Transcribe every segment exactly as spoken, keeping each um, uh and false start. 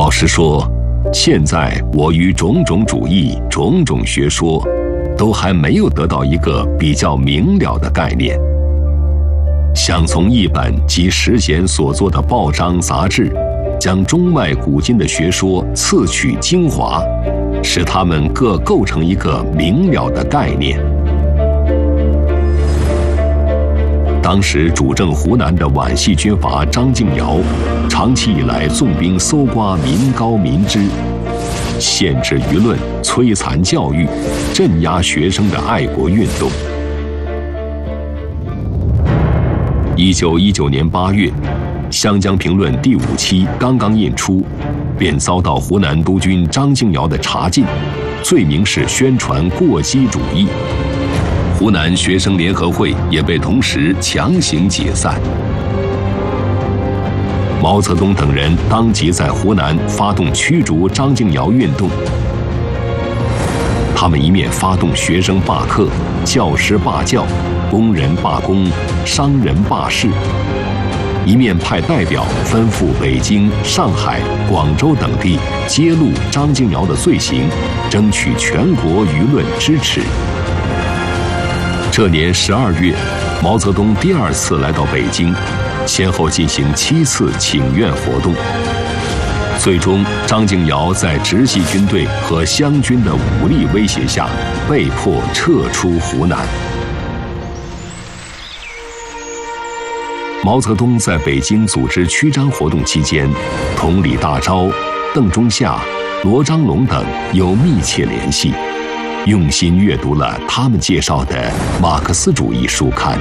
老实说，现在我与种种主义、种种学说，都还没有得到一个比较明了的概念。想从译本及时贤所做的报章杂志，将中外古今的学说刺取精华，使它们各构成一个明了的概念。当时主政湖南的皖系军阀张敬尧，长期以来纵兵搜刮民膏民脂，限制舆论，摧残教育，镇压学生的爱国运动。一九一九年八月，《湘江评论》第五期刚刚印出，便遭到湖南督军张敬尧的查禁，罪名是宣传过激主义。湖南学生联合会也被同时强行解散。毛泽东等人当即在湖南发动驱逐张敬尧运动。他们一面发动学生罢课、教师罢教、工人罢工、商人罢市，一面派代表吩咐北京、上海、广州等地揭露张敬尧的罪行，争取全国舆论支持。这年十二月，毛泽东第二次来到北京，先后进行七次请愿活动。最终，张敬尧在直系军队和湘军的武力威胁下，被迫撤出湖南。毛泽东在北京组织驱张活动期间，同李大钊、邓中夏、罗章龙等有密切联系，用心阅读了他们介绍的马克思主义书刊。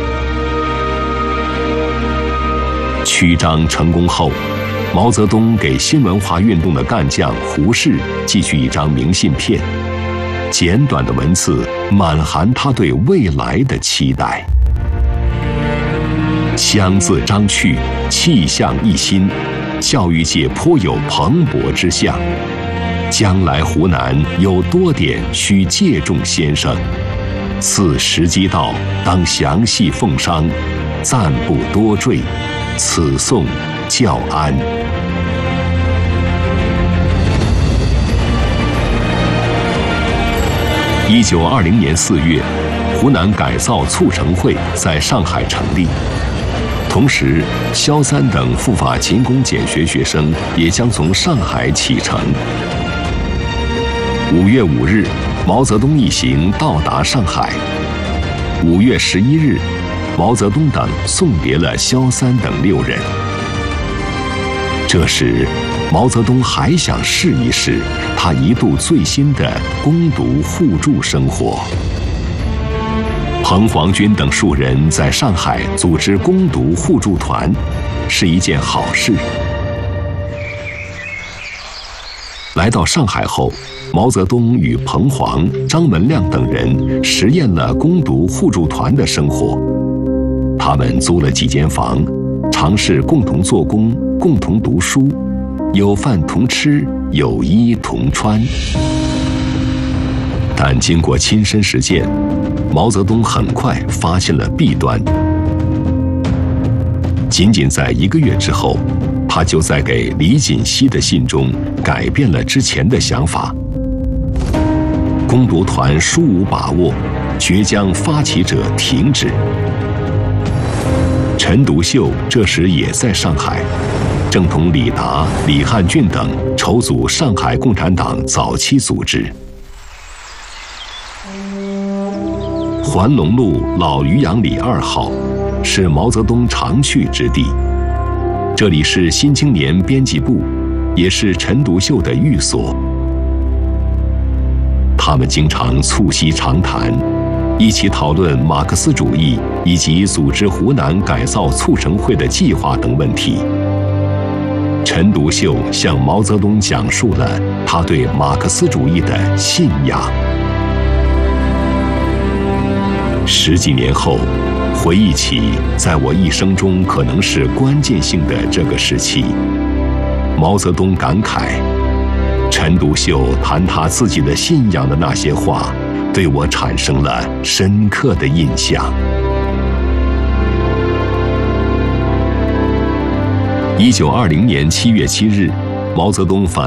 驱张成功后，毛泽东给新文化运动的干将胡适寄去一张明信片，简短的文字满含他对未来的期待。乡自张去，气象一新，教育界颇有蓬勃之象。将来湖南有多点需借重先生，此时机到，当详细奉商，暂不多赘。此颂教安。一九二零年四月，湖南改造促成会在上海成立。同时，萧三等赴法勤工俭学学生也将从上海启程。五月五日，毛泽东一行到达上海。五月十一日，毛泽东等送别了萧三等六人。这时，毛泽东还想试一试他一度最新的攻读互助生活。彭黄军等数人在上海组织攻读互助团，是一件好事。来到上海后，毛泽东与彭黄、张文亮等人实验了攻读互助团的生活。他们租了几间房，尝试共同做工、共同读书，有饭同吃，有衣同穿。但经过亲身实践，毛泽东很快发现了弊端。仅仅在一个月之后，他就在给李锦熙的信中改变了之前的想法。攻读团殊无把握，决将发起者停止。陈独秀这时也在上海，正同李达、李汉俊等筹组上海共产党早期组织。环龙路老渔阳里二号是毛泽东常去之地，这里是《新青年》编辑部，也是陈独秀的寓所。他们经常促膝长谈，一起讨论马克思主义以及组织湖南改造促成会的计划等问题。陈独秀向毛泽东讲述了他对马克思主义的信仰。十几年后，回忆起在我一生中可能是关键性的这个时期，毛泽东感慨，陈独秀谈他自己的信仰的那些话，对我产生了深刻的印象。一九二零年七月七日，毛泽东返